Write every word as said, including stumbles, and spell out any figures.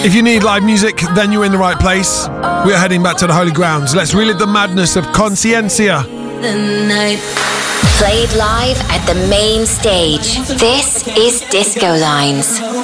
If you need live music, then you're in the right place. We are heading back to the holy grounds. Let's relive the madness of Conciencia. Played live at the main stage. This is Disco Lines.